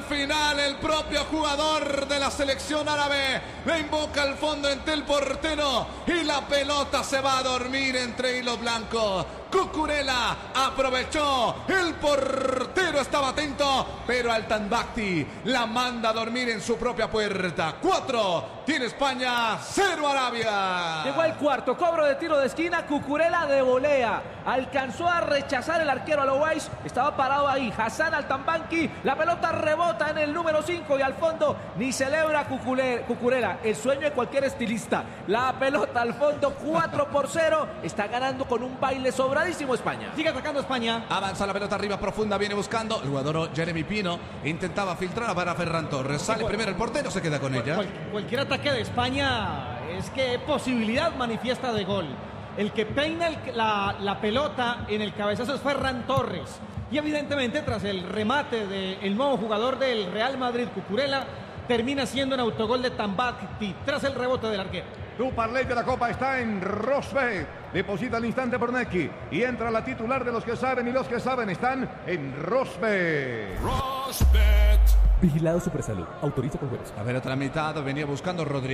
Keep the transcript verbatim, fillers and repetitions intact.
final el propio jugador de la selección árabe le invoca al fondo entre el portero y la pelota se va a dormir entre hilos blancos. Cucurella aprovechó, el portero estaba atento, pero Altanbakti la manda a dormir en su propia puerta. Cuatro tiene España, cero Arabia. Llegó el cuarto, cobro de tiro de esquina, Cucurella de volea. Alcanzó a rechazar el arquero Alouais, estaba parado ahí Hassan Altanbakti, la pelota rebota en el número cinco y al fondo ni celebra Cucurella, el sueño de cualquier estilista. La pelota al fondo, cuatro por cero, está ganando con un baile sobradísimo España. Sigue atacando España. Avanza la pelota arriba profunda, viene buscando el jugador Jeremy Pino, intentaba filtrar para Ferran Torres, sale cual, primero el portero, se queda con cual, ella. Cual, cualquier ataque de España es que posibilidad manifiesta de gol. El que peina el, la, la pelota en el cabezazo es Ferran Torres. Y evidentemente tras el remate del nuevo jugador del Real Madrid, Cucurella, termina siendo un autogol de Tambakti tras el rebote del arquero. Tu parlay de la Copa está en Rosbet. Deposita al instante por Neki y entra la titular de los que saben y los que saben están en Rosbet. Rosbet. Vigilado Supersalud. Autoriza con juegos. A ver, otra mitad, venía buscando Rodríguez.